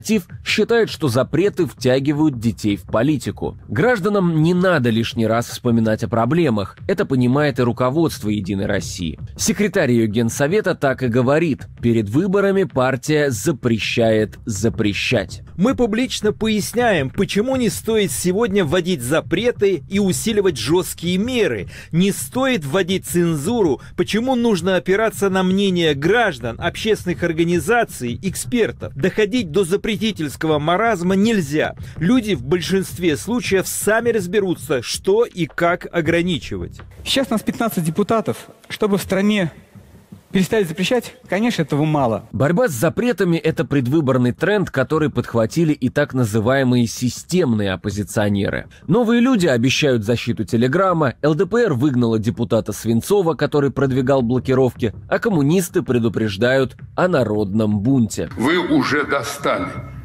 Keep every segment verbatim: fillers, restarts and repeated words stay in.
считает, что запреты втягивают детей в политику. Гражданам не надо лишний раз вспоминать о проблемах. Это понимает и руководство «Единой России». Секретарь ее Генсовета так и говорит: перед выборами партия запрещает запрещать. Мы публично поясняем, почему не стоит сегодня вводить запреты и усиливать жесткие меры. Не стоит вводить цензуру, почему нужно опираться на мнение граждан, общественных организаций, экспертов. Доходить до запретительства запретительского маразма нельзя. Люди в большинстве случаев сами разберутся, что и как ограничивать. Сейчас нас пятнадцать депутатов. Чтобы в стране перестали запрещать, конечно, этого мало. Борьба с запретами – это предвыборный тренд, который подхватили и так называемые системные оппозиционеры. Новые люди обещают защиту Телеграма, эл дэ пэ эр выгнала депутата Свинцова, который продвигал блокировки, а коммунисты предупреждают о народном бунте. Вы уже достали.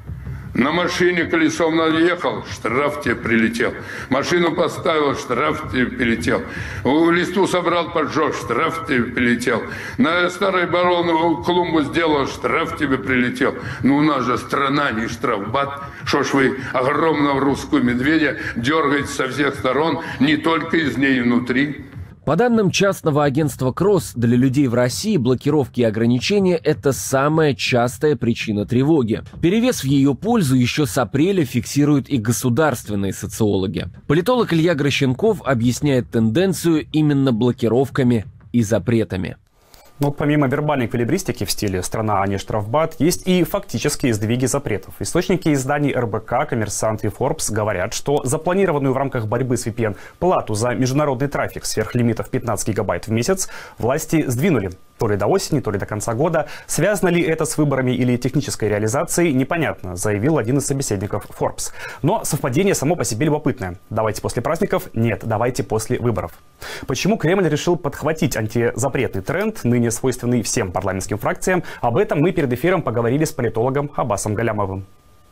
На машине колесом наехал, штраф тебе прилетел. Машину поставил, штраф тебе прилетел. Листву собрал, поджег, штраф тебе прилетел. На старой барону клумбу сделал, штраф тебе прилетел. Ну у нас же страна не штрафбат. Что ж вы огромного русского медведя дергаете со всех сторон, не только из ней внутри. По данным частного агентства Кросс, для людей в России блокировки и ограничения – это самая частая причина тревоги. Перевес в ее пользу еще с апреля фиксируют и государственные социологи. Политолог Илья Грощенков объясняет тенденцию именно блокировками и запретами. Но помимо вербальной эквилибристики в стиле «страна, а не штрафбат», есть и фактические сдвиги запретов. Источники изданий эр бэ ка, «Коммерсант» и «Форбс» говорят, что запланированную в рамках борьбы с ви пи эн плату за международный трафик сверх лимитов пятнадцать гигабайт в месяц власти сдвинули. То ли до осени, то ли до конца года. Связано ли это с выборами или технической реализацией, непонятно, заявил один из собеседников Forbes. Но совпадение само по себе любопытное. Давайте после праздников? Нет, давайте после выборов. Почему Кремль решил подхватить антизапретный тренд, ныне свойственный всем парламентским фракциям? Об этом мы перед эфиром поговорили с политологом Аббасом Галямовым.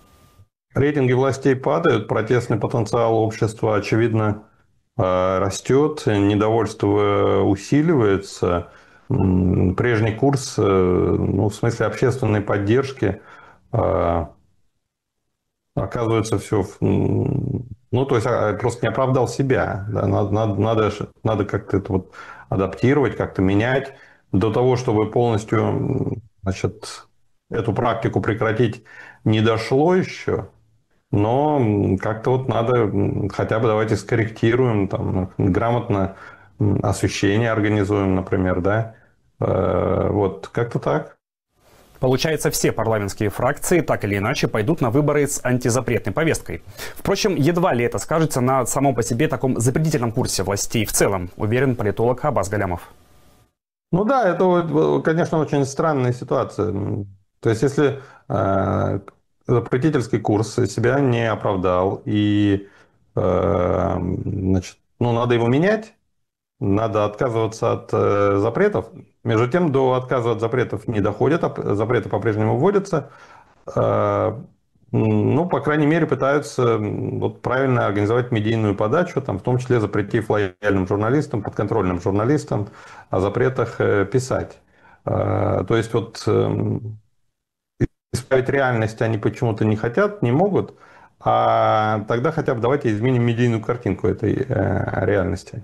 Рейтинги властей падают, протестный потенциал общества, очевидно, растет, недовольство усиливается. Прежний курс, ну, в смысле общественной поддержки, оказывается, все, ну, то есть просто не оправдал себя. Да, надо, надо, надо, надо как-то это вот адаптировать, как-то менять. До того, чтобы полностью, значит, эту практику прекратить, не дошло еще. Но как-то вот надо, хотя бы давайте скорректируем, там, грамотно освещение организуем, например, да. Вот, как-то так. Получается, все парламентские фракции так или иначе пойдут на выборы с антизапретной повесткой. Впрочем, едва ли это скажется на самом по себе таком запретительном курсе властей в целом, уверен политолог Аббас Галямов. Ну да, это, конечно, очень странная ситуация. То есть, если э, запретительский курс себя не оправдал, и э, значит, ну, надо его менять, надо отказываться от э, запретов. Между тем, до отказа от запретов не доходят, а запреты по-прежнему вводятся. Э, ну, по крайней мере, пытаются вот, правильно организовать медийную подачу, там, в том числе запретив лояльным журналистам, подконтрольным журналистам о запретах э, писать. Э, то есть, вот, э, исправить реальность они почему-то не хотят, не могут, а тогда хотя бы давайте изменим медийную картинку этой э, реальности.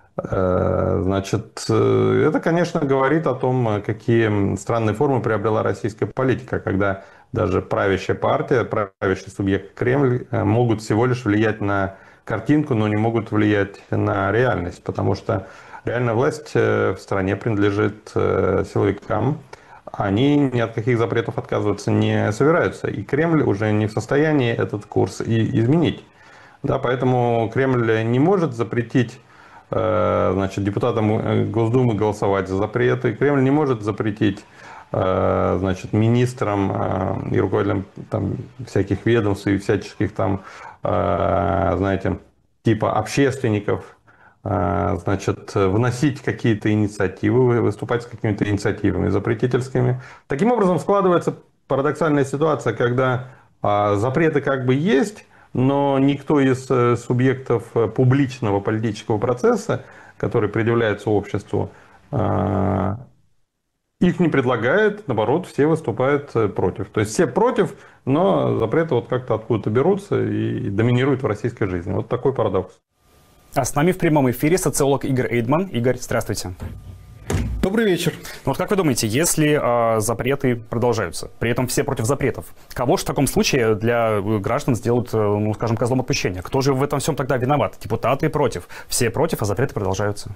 Значит, это, конечно, говорит о том, какие странные формы приобрела российская политика, когда даже правящая партия, правящий субъект Кремль могут всего лишь влиять на картинку, но не могут влиять на реальность, потому что реальная власть в стране принадлежит силовикам, они ни от каких запретов отказываться не собираются, и Кремль уже не в состоянии этот курс и изменить. Да, поэтому Кремль не может запретить, значит, депутатам Госдумы голосовать за запреты. Кремль не может запретить, значит, министрам и руководителям там, всяких ведомств и всяческих там, знаете, типа общественников, значит, вносить какие-то инициативы, выступать с какими-то инициативами запретительскими. Таким образом складывается парадоксальная ситуация, когда запреты как бы есть, но никто из субъектов публичного политического процесса, который предъявляется обществу, их не предлагают, наоборот, все выступают против. То есть все против, но запреты вот как-то откуда-то берутся и доминируют в российской жизни. Вот такой парадокс. А с нами в прямом эфире социолог Игорь Эйдман. Игорь, здравствуйте. Добрый вечер. Ну вот как вы думаете, если э, запреты продолжаются, при этом все против запретов, кого же в таком случае для граждан сделают, ну скажем, козлом отпущения? Кто же в этом всем тогда виноват? Депутаты против, все против, а запреты продолжаются.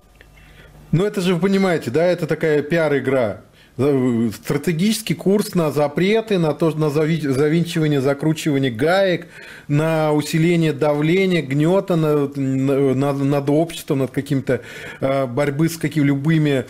Ну это же вы понимаете, да, это такая пиар-игра. Стратегический курс на запреты, на то, на завинчивание, закручивание гаек, на усиление давления, гнета над, над, над обществом, над каким-то борьбы с какими любыми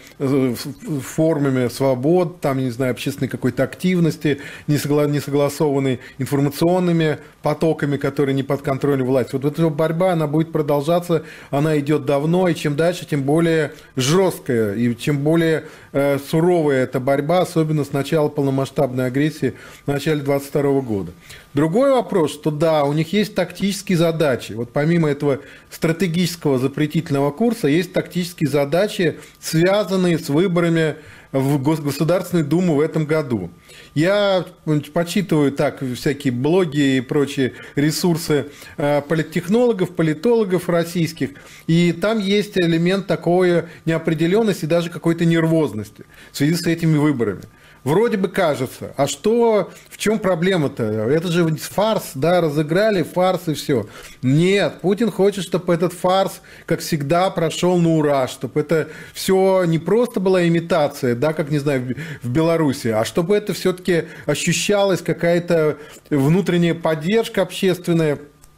формами свобод, там, не знаю, общественной какой-то активности, не согласованной информационными потоками, которые не под контролем власти. Вот эта борьба, она будет продолжаться, она идет давно, и чем дальше, тем более жесткая, и чем более э, суровая эта борьба, особенно с начала полномасштабной агрессии в начале двадцать второго года. Другой вопрос, что да, у них есть тактические задачи. Вот помимо этого стратегического запретительного курса, есть тактические задачи, связанные с выборами в Государственную Думу в этом году. Я почитываю так всякие блоги и прочие ресурсы политтехнологов, политологов российских, и там есть элемент такой неопределенности, даже какой-то нервозности в связи с этими выборами. Вроде бы кажется, а что, в чем проблема-то? Это же фарс, да, разыграли фарс и все. Нет, Путин хочет, чтобы этот фарс, как всегда, прошел на ура, чтобы это все не просто была имитация, да, как, не знаю, в Беларуси, а чтобы это все-таки ощущалась какая-то внутренняя поддержка общественная,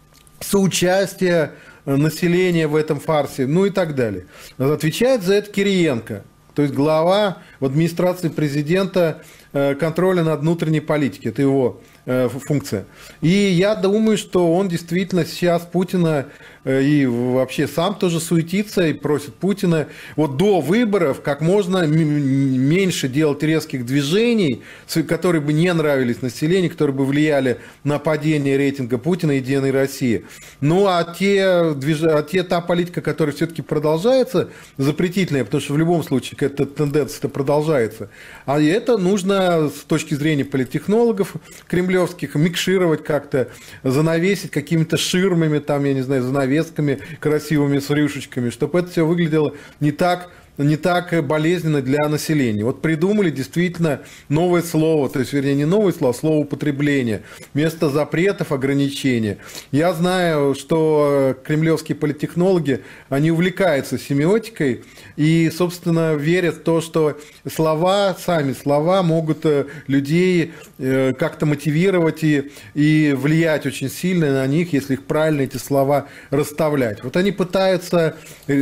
соучастие населения в этом фарсе, ну и так далее. Отвечает за это Кириенко. То есть глава в администрации президента контроля над внутренней политикой. Это его функция. И я думаю, что он действительно сейчас Путина и вообще сам тоже суетится и просит Путина вот до выборов как можно меньше делать резких движений, которые бы не нравились населению, которые бы влияли на падение рейтинга Путина и Единой России. Ну а те, движ... а те та политика, которая все-таки продолжается, запретительная, потому что в любом случае эта тенденция продолжается, а это нужно с точки зрения политтехнологов кремлевских микшировать как-то, занавесить какими-то ширмами, там, я не знаю, занавесками красивыми с рюшечками, чтобы это все выглядело не так, не так болезненно для населения. Вот придумали действительно новое слово, то есть, вернее, не новое слово, а слово употребления. Вместо запретов ограничения. Я знаю, что кремлевские политтехнологи, они увлекаются семиотикой и, собственно, верят в то, что слова, сами слова могут людей как-то мотивировать и, и влиять очень сильно на них, если их правильно эти слова расставлять. Вот они пытаются,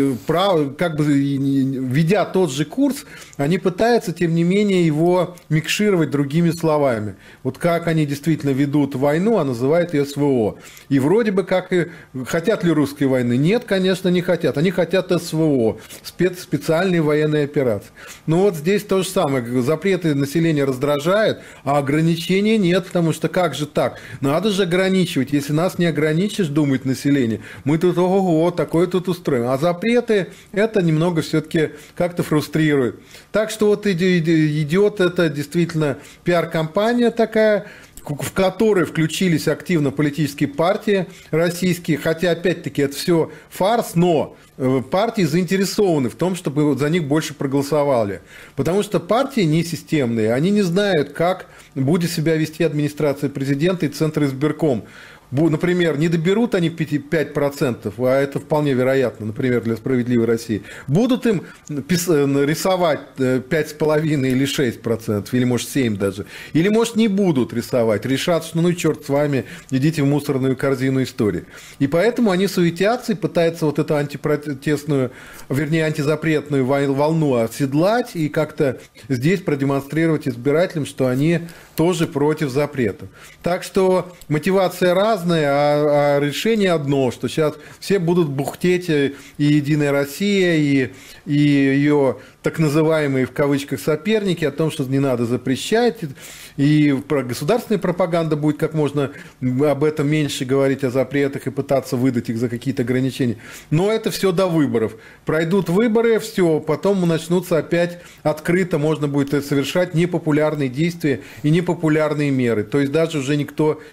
как бы, ведя тот же курс, они пытаются, тем не менее, его микшировать другими словами. Вот как они действительно ведут войну, а называют ее СВО. И вроде бы как и... Хотят ли русской войны? Нет, конечно, не хотят. Они хотят СВО, спец... специальные военные операции. Ну вот здесь то же самое. Запреты населения раздражают, а ограничений нет, потому что как же так? Надо же ограничивать. Если нас не ограничишь, думает население, мы тут, ого-го, такое тут устроим. А запреты, это немного все-таки как-то фрустрирует. Так что вот идет это действительно пиар-компания такая, в которой включились активно политические партии российские, хотя опять-таки это все фарс, но партии заинтересованы в том, чтобы за них больше проголосовали. Потому что партии не системные, они не знают, как будет себя вести администрация президента и Центр избирком. Например, не доберут они пять процентов, а это вполне вероятно, например, для «Справедливой России. Будут им рисовать пять с половиной или шесть процентов, или, может, семь даже. Или, может, не будут рисовать. Решат, что ну и черт с вами, идите в мусорную корзину истории. И поэтому они суетятся и пытаются вот эту антипротестную, вернее, антизапретную волну оседлать и как-то здесь продемонстрировать избирателям, что они тоже против запретов. Так что мотивация раз, разное, а, а решение одно, что сейчас все будут бухтеть, и «Единая Россия», и, и ее так называемые в кавычках соперники о том, что не надо запрещать, и государственная пропаганда будет как можно об этом меньше говорить, о запретах, и пытаться выдать их за какие-то ограничения. Но это все до выборов. Пройдут выборы, все, потом начнутся опять открыто, можно будет совершать непопулярные действия и непопулярные меры. То есть даже уже никто